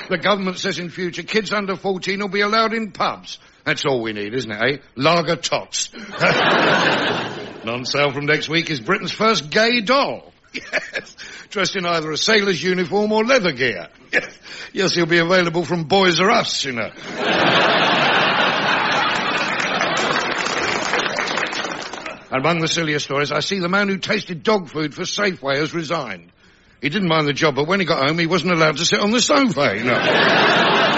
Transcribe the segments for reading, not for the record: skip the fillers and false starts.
The government says in future kids under 14 will be allowed in pubs. That's all we need, isn't it, eh? Lager tots. And on sale from next week is Britain's first gay doll. Yes. Dressed in either a sailor's uniform or leather gear. Yes, he'll be available from Boys R Us, you know. Among the sillier stories, I see the man who tasted dog food for Safeway has resigned. He didn't mind the job, but when he got home, he wasn't allowed to sit on the sofa, you know.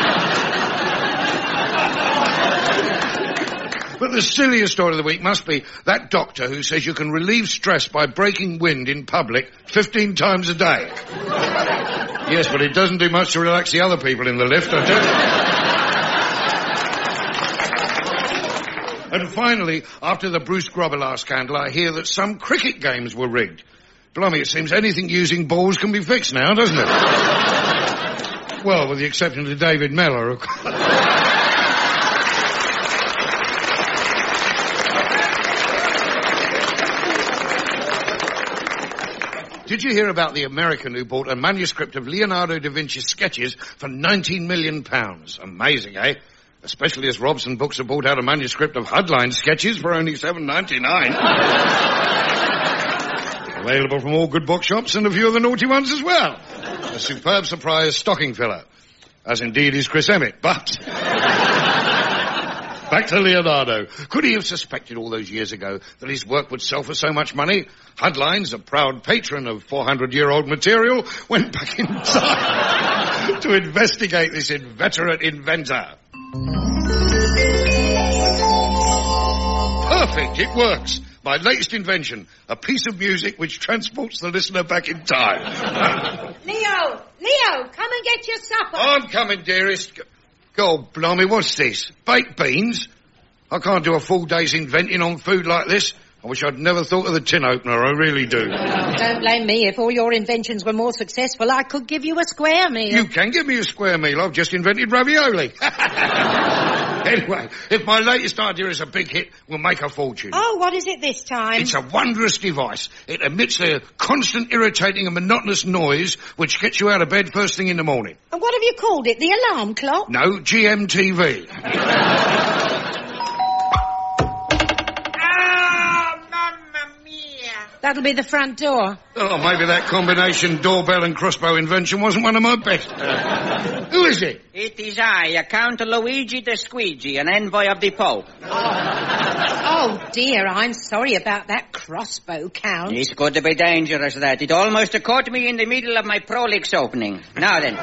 But the silliest story of the week must be that doctor who says you can relieve stress by breaking wind in public 15 times a day. Yes, but it doesn't do much to relax the other people in the lift, I tell you. And finally, after the Bruce Grobbelaar scandal, I hear that some cricket games were rigged. Blimey, it seems anything using balls can be fixed now, doesn't it? Well, with the exception of David Mellor, of course. Did you hear about the American who bought a manuscript of Leonardo da Vinci's sketches for £19 million? Amazing, eh? Especially as Robson Books have bought out a manuscript of Hudline sketches for only $7.99. Available from all good bookshops and a few of the naughty ones as well. A superb surprise stocking filler. As indeed is Chris Emmett, but... Back to Leonardo. Could he have suspected all those years ago that his work would sell for so much money? Hudlines, a proud patron of 400-year-old material, went back in time to investigate this inveterate inventor. Perfect, it works. My latest invention, a piece of music which transports the listener back in time. Leo, come and get your supper. I'm coming, dearest. God, blimey, what's this? Baked beans? I can't do a full day's inventing on food like this. I wish I'd never thought of the tin opener, I really do. Oh, don't blame me. If all your inventions were more successful, I could give you a square meal. You can give me a square meal. I've just invented ravioli. Anyway, if my latest idea is a big hit, we'll make a fortune. Oh, what is it this time? It's a wondrous device. It emits a constant, irritating and monotonous noise which gets you out of bed first thing in the morning. And what have you called it? The alarm clock? No, GMTV. That'll be the front door. Oh, maybe that combination doorbell and crossbow invention wasn't one of my best. Who is it? It is I, Count Luigi de Squeegee, an envoy of the Pope. Oh, dear, I'm sorry about that crossbow, Count. It's going to be dangerous, that. It almost caught me in the middle of my prolix opening. Now then.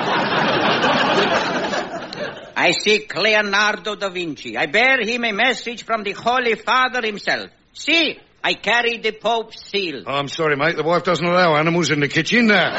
I seek Leonardo da Vinci. I bear him a message from the Holy Father himself. See, I carry the Pope's seal. Oh, I'm sorry, mate. The wife doesn't allow animals in the kitchen now.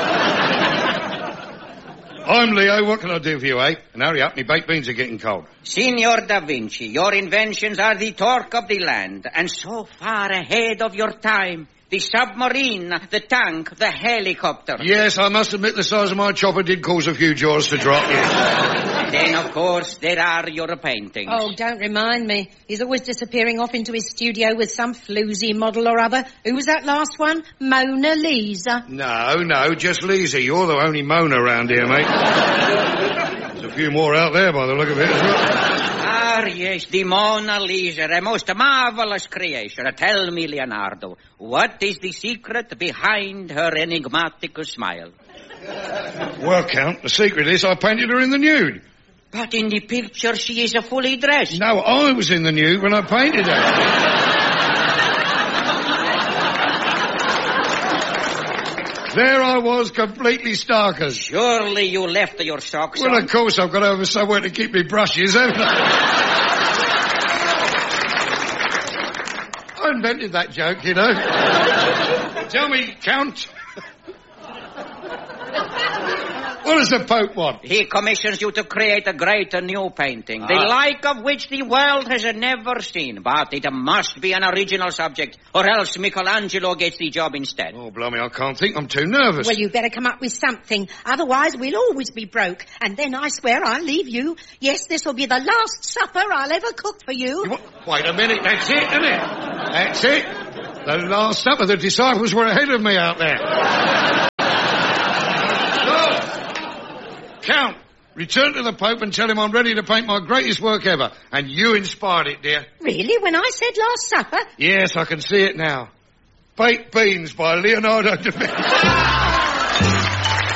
I'm Leo. What can I do for you, eh? And hurry up, my baked beans are getting cold. Signor da Vinci, your inventions are the talk of the land, and so far ahead of your time. The submarine, the tank, the helicopter. Yes, I must admit the size of my chopper did cause a few jaws to drop, yes. Then, of course, there are your paintings. Oh, don't remind me. He's always disappearing off into his studio with some floozy model or other. Who was that last one? Mona Lisa? No, just Lisa. You're the only Mona around here, mate. There's a few more out there by the look of it as well. Ah, yes, the Mona Lisa, a most marvelous creation. Tell me, Leonardo, what is the secret behind her enigmatic smile? Well, Count, the secret is I painted her in the nude. But in the picture, she is fully dressed. No, I was in the nude when I painted her. There I was, completely starkers. Surely you left your socks Well, on. of course, I've got to have somewhere to keep me brushes, haven't I? I invented that joke, you know. Tell me, Count. What does the Pope want? He commissions you to create a great new painting, the like of which the world has never seen. But it must be an original subject, or else Michelangelo gets the job instead. Oh, blimey, I can't think. I'm too nervous. Well, you better come up with something. Otherwise, we'll always be broke. And then I swear I'll leave you. Yes, this will be the last supper I'll ever cook for you. Wait a minute. That's it, isn't it? That's it. The last supper. The disciples were ahead of me out there. Count, Return to the Pope and tell him I'm ready to paint my greatest work ever. And you inspired it, dear. Really? When I said last supper? Yes, I can see it now. Baked Beans by Leonardo da Vinci.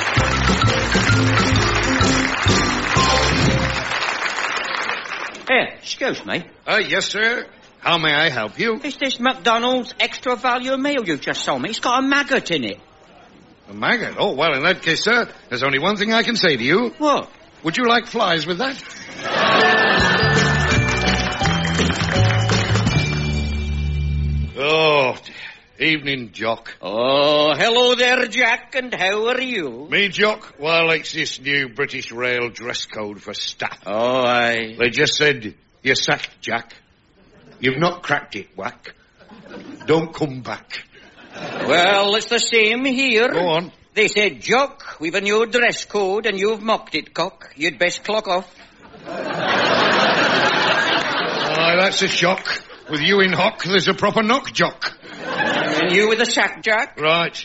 Excuse me. Yes, sir. How may I help you? Is this McDonald's extra value meal you just sold me? It's got a maggot in it. A maggot? Oh, well, in that case, sir, there's only one thing I can say to you. What? Would you like flies with that? Oh, evening, Jock. Oh, hello there, Jack, and how are you? Me, Jock? Well, it's this new British Rail dress code for staff. Oh, aye. They just said, you're sacked, Jack. You've not cracked it, Whack. Don't come back. Well, it's the same here. Go on. They said, Jock, we've a new dress code and you've mocked it, cock. You'd best clock off. Aye, that's a shock. With you in hock, there's a proper knock, Jock. And you with a sack, Jack? Right.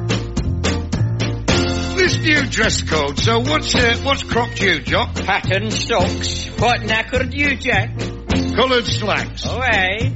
This new dress code, so what's cropped you, Jock? Patterned socks. What knackered you, Jack? Coloured slacks. Oh, aye.